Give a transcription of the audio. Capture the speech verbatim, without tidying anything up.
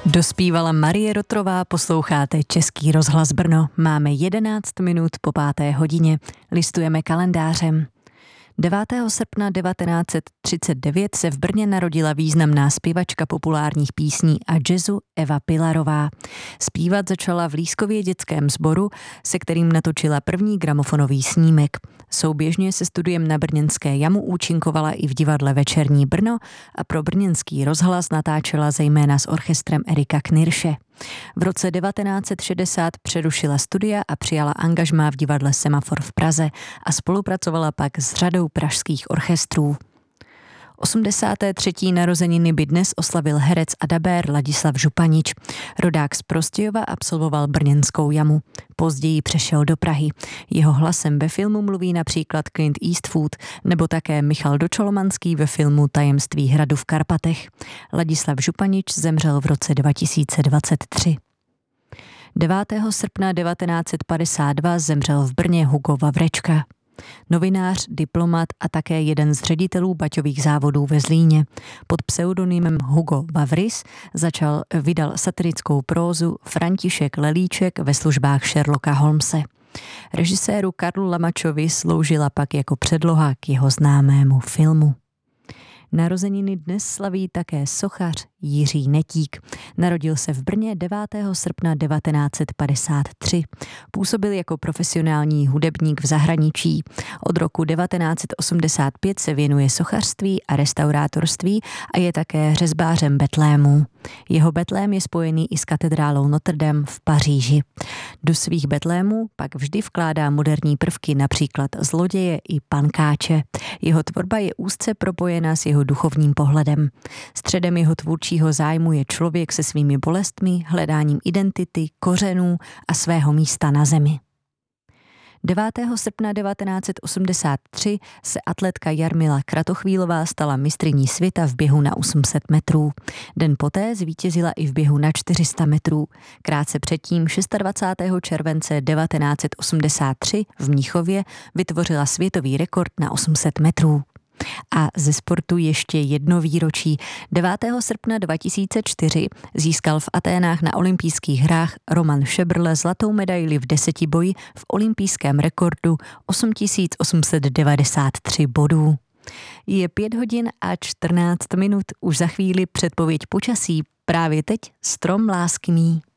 Dospívala Marie Rotrová, posloucháte Český rozhlas Brno. Máme jedenáct minut po páté hodině. Listujeme kalendářem. devátého srpna devatenáct set třicet devět se v Brně narodila významná zpěvačka populárních písní a jazzu Eva Pilarová. Zpívat začala v Lískově dětském sboru, se kterým natočila první gramofonový snímek. Souběžně se studiem na brněnské Jamu účinkovala i v divadle Večerní Brno a pro brněnský rozhlas natáčela zejména s orchestrem Erika Knirše. V roce devatenáct set šedesát přerušila studia a přijala angažmá v divadle Semafor v Praze a spolupracovala pak s řadou pražských orchestrů. osmdesáté třetí narozeniny by dnes oslavil herec a dabér Ladislav Županič. Rodák z Prostějova absolvoval brněnskou Jamu. Později přešel do Prahy. Jeho hlasem ve filmu mluví například Clint Eastwood nebo také Michal Dočolomanský ve filmu Tajemství hradu v Karpatech. Ladislav Županič zemřel v roce dva tisíce dvacet tři. devátého srpna devatenáct set padesát dva zemřel v Brně Hugo Vavrečka. Novinář, diplomat a také jeden z ředitelů baťových závodů ve Zlíně. Pod pseudonymem Hugo Vavris začal vydal satirickou prózu František Lelíček ve službách Sherlocka Holmese. Režiséru Karlu Lamačovi sloužila pak jako předloha k jeho známému filmu. Narozeniny dnes slaví také sochař Jiří Netík. Narodil se v Brně devátého srpna devatenáct set padesát tři. Působil jako profesionální hudebník v zahraničí. Od roku devatenáct set osmdesát pět se věnuje sochařství a restaurátorství a je také řezbářem betlémů. Jeho betlém je spojený i s katedrálou Notre Dame v Paříži. Do svých betlémů pak vždy vkládá moderní prvky, například zloděje i pankáče. Jeho tvorba je úzce propojena s jeho duchovním pohledem. Středem jeho tvůrčího zájmu je člověk se svými bolestmi, hledáním identity, kořenů a svého místa na zemi. devátého srpna devatenáct set osmdesát tři se atletka Jarmila Kratochvílová stala mistryní světa v běhu na osm set metrů. Den poté zvítězila i v běhu na čtyři sta metrů. Krátce předtím dvacátého šestého července devatenáct set osmdesát tři v Mnichově vytvořila světový rekord na osm set metrů. A ze sportu ještě jedno výročí. devátého srpna dva tisíce čtyři získal v Aténách na olympijských hrách Roman Šebrle zlatou medaili v desetiboji v olympijském rekordu osm tisíc osm set devadesát tři bodů. Je pět hodin a čtrnáct minut, už za chvíli předpověď počasí, právě teď strom lásky mý.